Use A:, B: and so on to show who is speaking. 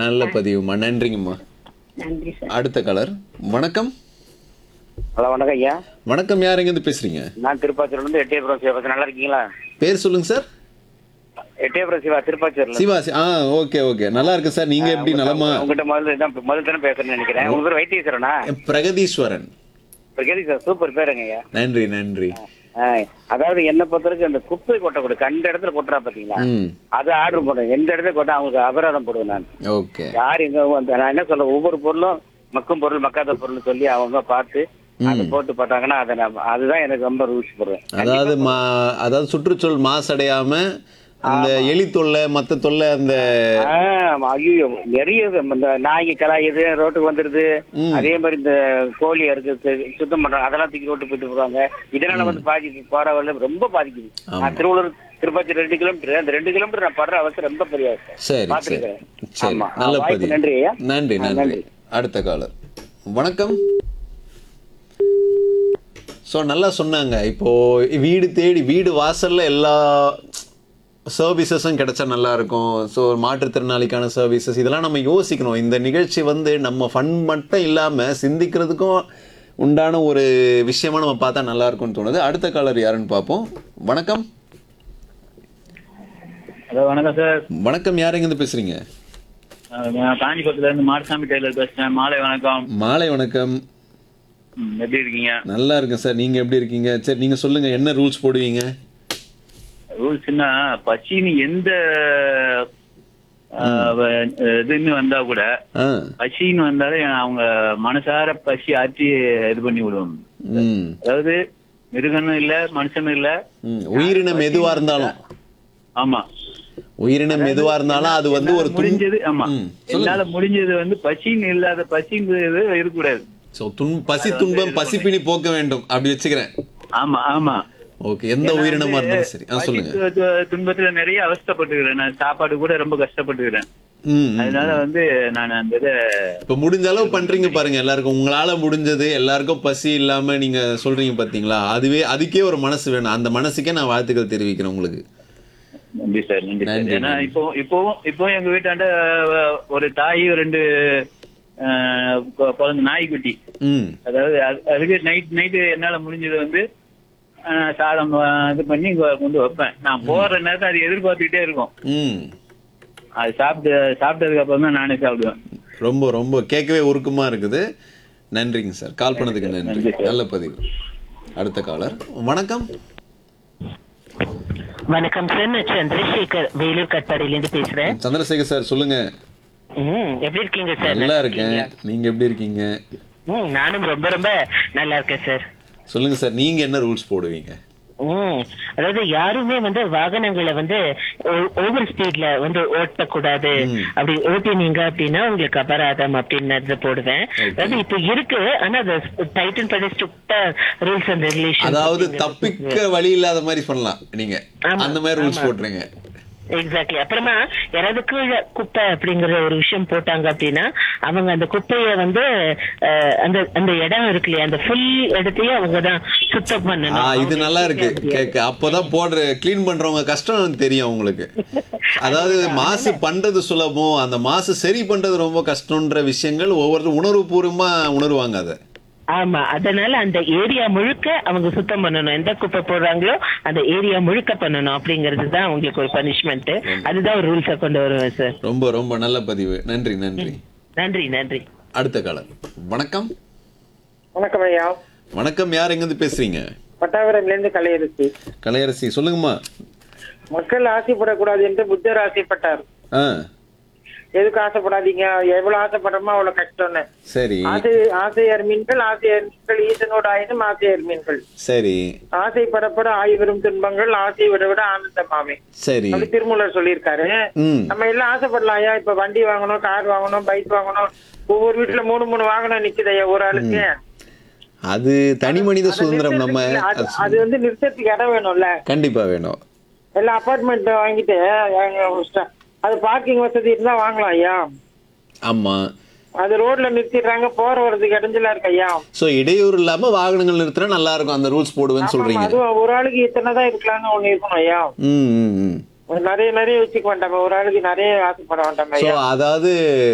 A: நல்ல பதிவுமா, நன்றிங்கம்மா.
B: நன்றி சார்.
A: அடுத்த கலர். வணக்கம்.
C: ஹலோ, வணக்கம் ஐயா.
A: வணக்கம், யார் எங்கேருந்து பேசுறீங்க?
C: நான் திருப்பாச்சூர்ல இருந்து எட்டயபுரம் சிவா பேசுறேன். நல்லா இருக்கீங்களா?
A: பேர் சொல்லுங்க sir.
C: Ettayapuram Siva, திருப்பாச்சூர்ல.
A: Siva. Okay okay, நல்லா இருக்கு சார். நீங்க எப்படி, நலமா?
C: உங்ககிட்ட முதல்ல தானே பேசுறேன்னு நினைக்கிறேன். உங்க பேர் வைத்தீஸ்வரனா?
A: பிரகதீஸ்வரன்.
C: சார், சூப்பர் பேருங்க ஐயா.
A: நன்றி நன்றி.
C: அதாவது என்ன பொறுத்தவரைக்கும் அந்த குப்பை கொட்டக்கூடிய கண்ட இடத்துல கொட்டுறா பாத்தீங்களா, அது ஆர்டர் போடுறேன். எந்த இடத்துல கொட்ட அவங்களுக்கு அபராதம் போடுவேன் நான்.
A: ஓகே.
C: யார் எங்க வந்து நான் என்ன சொல்றேன், ஒவ்வொரு பொருளும் மக்கும் பொருள் மக்காத பொருள் சொல்லி அவங்க பார்த்து அதை போட்டு போட்டாங்கன்னா அதுதான் எனக்கு ரொம்ப ரூல்ஸ் போடுவேன்.
A: அதாவது சுற்றுச்சூழல் மாசடையாம அந்த எலி தொல்லை மத்த தொல்லை அந்த
C: ஐயோ நிறைய இந்த நாய்க்கு கலாயுது ரோட்டுக்கு வந்துருது. அதே மாதிரி இந்த கோழி அறுக்கு சுத்தம் பண்றாங்க, அதெல்லாம் தூக்கி ரோட்டு போயிட்டு போறாங்க. இதனால வந்து போற வரல ரொம்ப பாதிக்குது. நான் திருவள்ளூர் திருப்பதி 2 கிலோமீட்டர், அந்த 2 கிலோமீட்டர் நான் படுற அவசரம் ரொம்ப பெரிய பாத்துருக்கேன்.
A: நல்ல பதிவு.
C: நன்றி ஐயா.
A: நன்றி நன்றி. அடுத்த காலர். வணக்கம். ஸோ நல்லா சொன்னாங்க. இப்போ வீடு தேடி வீடு வாசல்ல எல்லா சர்வீசஸும் கிடைச்சா நல்லா இருக்கும். ஸோ மாற்றுத்திறனாளிக்கான சர்வீசஸ் இதெல்லாம் நம்ம யோசிக்கணும். இந்த நிகழ்ச்சி வந்து நம்ம ஃபன் மட்டும் இல்லாமல் சிந்திக்கிறதுக்கும் உண்டான ஒரு விஷயமா நம்ம பார்த்தா நல்லா இருக்கும்னு தோணுது. அடுத்த காலர் யாருன்னு பார்ப்போம். வணக்கம்.
D: ஹலோ, வணக்கம் சார்.
A: வணக்கம், யார் எங்கேருந்து பேசுறீங்க?
D: காஞ்சிபுரத்துல இருந்து மாடசாமி டெய்லர் பேசுறேன். மாலை வணக்கம்.
A: மாலை வணக்கம்.
D: எப்படி இருக்கீங்க?
A: நல்லா இருக்கேன் சார், நீங்க எப்படி இருக்கீங்க? சரி, நீங்க சொல்லுங்க, என்ன ரூல்ஸ் போடுவீங்க?
D: ரூல்ஸ்னா பசின்னு எந்த இதுன்னு வந்தா கூட பசின்னு வந்தாலே அவங்க மனசார பசி ஆற்றி இது பண்ணி விடுவோம். அதாவது மிருகனும் இல்ல மனுஷனும் இல்ல,
A: உயிரினம் எதுவா இருந்தாலும்.
D: ஆமா,
A: உயிரினம் எதுவா இருந்தாலும் அது வந்து ஒரு
D: முடிஞ்சது. ஆமா, என்னால முடிஞ்சது வந்து பசின்னு இல்லாத பசிங்கிறது இருக்கக்கூடாது.
A: பசி துன்பம் பசிப்பினி போக்க வேண்டும் அப்படி வச்சுக்கிறேன்.
D: ஆமா ஆமா.
A: ஓகே, எந்த உயிரினமா இருந்தாலும் சரி. சொல்லுங்க.
D: துன்பத்துல நிறைய அவஸ்தைப்பட்டுக்கிறேன் நான், சாப்பாடு கூட ரொம்ப கஷ்டப்பட்டுக்கிறேன். அதனால வந்து நான் அந்த இதை
A: இப்ப முடிஞ்ச அளவு பண்றீங்க பாருங்க. எல்லாருக்கும் உங்களால முடிஞ்சது, எல்லாருக்கும் பசி இல்லாம நீங்க சொல்றீங்க பாத்தீங்களா, அதுக்கே ஒரு மனசு வேணும். அந்த மனசுக்கே நான் வாழ்த்துக்கள் தெரிவிக்கிறேன் உங்களுக்கு.
D: நன்றி சார், நன்றி சார். ஏன்னா இப்போ எங்க வீட்டாண்ட ஒரு தாய் 2 குழந்தை நாய்க்குட்டி. அதாவது அதுக்கு நைட்டு என்னால முடிஞ்சது வந்து சாதம் இது பண்ணி கொண்டு வைப்பேன். நான் போற நேரத்தை அது எதிர்பார்த்துக்கிட்டே இருக்கும். அது சாப்பிட்டதுக்கு அப்புறம் தான் நானே சாப்பிடுவேன்.
A: ரொம்ப ரொம்ப கேட்கவே உருக்கமா இருக்குது. நன்றிங்க சார், கால் பண்ணதுக்கு நன்றி. நல்ல பதிவு. அடுத்த காலர். வணக்கம்.
E: வணக்கம் சார், நான் சந்திரசேகர் வேலூர் கட்பாடியிலிருந்து பேசுறேன்.
A: சந்திரசேகர் சார், சொல்லுங்க.
E: எப்படி இருக்கீங்க சார்?
A: நல்லா இருக்கேன், நீங்க எப்படி இருக்கீங்க?
E: நானும் ரொம்ப ரொம்ப நல்லா இருக்கேன் சார்.
A: சொல்லுங்க சார், நீங்க என்ன ரூல்ஸ் போடுவீங்க?
E: அதாவது யாருமே வந்து வாகனங்களை வந்து ஓவர் ஸ்பீட்ல வந்து ஓட்டக்கூடாது. அப்படி ஓட்டினீங்க அப்படின்னா உங்களுக்கு அபராதம் அப்படின்னு போடுவேன். அதாவது இப்ப இருக்கு, ஆனா அது டைட்டன் பண்ணி ஸ்ட்ரிக்ட்டா ரூல்ஸ் அண்ட் ரெகுலேஷன்,
A: அதாவது தப்பிக்க வழி இல்லாத மாதிரி பண்ணலாம் நீங்க, அந்த மாதிரி ரூல்ஸ் போடுறீங்க.
E: எக்ஸாக்ட்லி. அப்புறமா யாராவது கீழே குப்பை அப்படிங்கிற ஒரு விஷயம் போட்டாங்க அப்படின்னா அவங்க அந்த குப்பைய வந்து அந்த அந்த இடம் இருக்கு இல்லையா, அந்த ஃபுல் இடத்தையும் அவங்கதான் சுத்தம் பண்ணணும்.
A: இது நல்லா இருக்கு கேட்க. அப்பதான் கிளீன் பண்றவங்க கஷ்டம் தெரியும் உங்களுக்கு. அதாவது மாசு பண்றது சுலபம், அந்த மாசு சரி பண்றது ரொம்ப கஷ்டம்ன்ற விஷயங்கள் ஒவ்வொரு உணர்வுபூர்வமா உணர்வாங்க அதை.
E: ஆமா, அதனால அந்த ஏரியா முழுக்க அவங்க சுத்தம் பண்ணணும். எந்த குப்பை போடுறாங்களோ அந்த ஏரியா முழுக்க பண்ணணும் அப்படிங்கிறது தான் உங்களுக்கு ஒரு பனிஷ்மெண்ட். அதுதான் ஒரு ரூல்ஸா கொண்டு வருவேன் சார்.
A: ரொம்ப ரொம்ப நல்ல பதிவு. நன்றி நன்றி
E: நன்றி நன்றி.
A: அடுத்த காலம். வணக்கம்.
C: வணக்கம் ஐயா.
A: வணக்கம், யார் எங்க இருந்து பேசுறீங்க?
C: பட்டாவரம்ல இருந்து கலையரசி.
A: கலையரசி, சொல்லுங்கம்மா.
C: மக்கள் ஆசைப்படக்கூடாது என்று புத்தர் ஆசைப்பட்டார். எதுக்கு ஆசைப்படாதீங்க, எவ்வளவு ஆசைப்படுறோமோ அவ்வளவு கஷ்டம்னு.
A: சரி.
C: ஆசையர் மீன்கள் ஈசனோட ஆயினும் ஆசையர் மீன்கள்.
A: சரி.
C: ஆசைப்படப்பட ஆய்வரும் துன்பங்கள் ஆசை விட விட ஆனந்தமாமே.
A: சரி.
C: அப்படி திருமூலர் சொல்லியிருக்காரு. நம்ம எல்லாம் ஆசைப்படலாம் ஐயா. இப்ப வண்டி வாங்கணும், கார் வாங்கணும், பைக் வாங்கணும். ஒவ்வொரு வீட்டுல 3 வாகனம் நிக்குது ஐயா ஒரு ஆளுக்கு.
A: அது தனி மனித சுதந்திரம். நம்ம
C: அது வந்து நிறுத்தத்துக்கு இடம் வேணும்ல.
A: கண்டிப்பா வேணும்.
C: எல்லாம் அபார்ட்மெண்ட் வாங்கிட்டு அது பார்க்கிங் வசதி இருந்தா வாங்கலாம் ஐயா.
A: ஆமா,
C: அது ரோட்ல நிறுத்திடுறாங்க, போற வரதுக்கு இடைஞ்சலா இருக்கு ஐயா.
A: சோ இடையூறு இல்லாம வாகனங்கள் நிறுத்தினா நல்லா இருக்கும். அந்த ரூல்ஸ் போடுவேன்னு சொல்றீங்க.
C: அது ஒரு ஆளுக்கு இத்தனைதான் இருக்கலாம்னு ஒண்ணு இருக்கணும் ஐயா. நிறைய வச்சுக்க வேண்டாம், ஒரு ஆளுக்கு நிறைய ஆசைப்பட வேண்டாம் ஐயா.
A: அதாவது